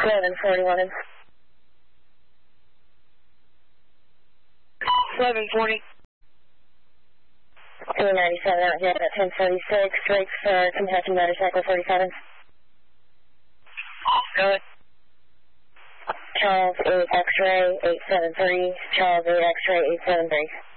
741. 740. 297 out here at 1046. Drake for Kentucky Motorcycle 47. Good. Charles 8 X-ray 873. Charles 8 X-ray 873.